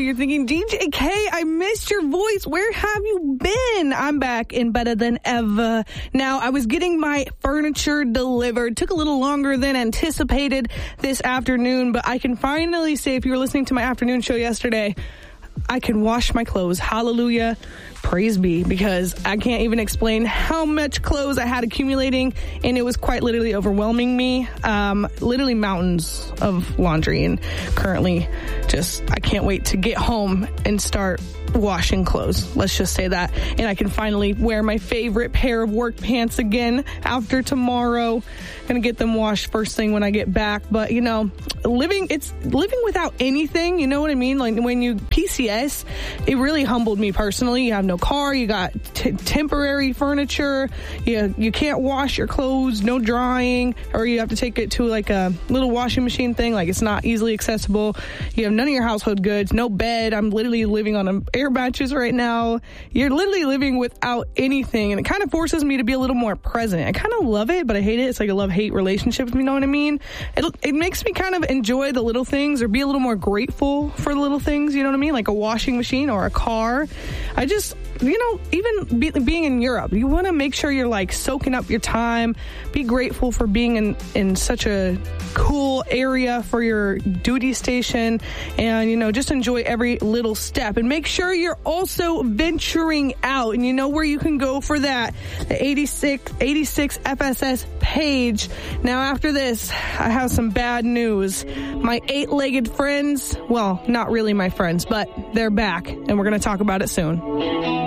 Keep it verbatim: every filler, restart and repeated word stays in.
you're thinking, D J K, I missed your voice. Where have you been? I'm back and better than ever. Now, I was getting my furniture delivered. Took a little longer than anticipated this afternoon, but I can finally say, if you were listening to my afternoon show yesterday, I can wash my clothes. Hallelujah. Praise be, because I can't even explain how much clothes I had accumulating, and it was quite literally overwhelming me. Um, literally mountains of laundry, and currently just, I can't wait to get home and start washing clothes. Let's just say that. And I can finally wear my favorite pair of work pants again after tomorrow. Gonna get them washed first thing when I get back. But, you know, living, it's living without anything, you know what I mean? Like when you P C S, it really humbled me personally. You have no car, you got t- temporary furniture, you, you can't wash your clothes, no drying, or you have to take it to like a little washing machine thing, like it's not easily accessible. You have none of your household goods, no bed. I'm literally living on an air mattress right now. You're literally living without anything, and it kind of forces me to be a little more present. I kind of love it, but I hate it. It's like a love-hate relationship, you know what I mean? It, it makes me kind of enjoy the little things, or be a little more grateful for the little things, you know what I mean? Like a washing machine or a car. I just, you know, even be, being in Europe, you want to make sure you're like soaking up your time. Be grateful for being in, in such a cool area for your duty station, and, you know, just enjoy every little step, and make sure you're also venturing out, and you know where you can go for that. The eighty-six, eighty-six F S S page. Now, after this, I have some bad news. My eight-legged friends, well, not really my friends, but they're back, and we're going to talk about it soon.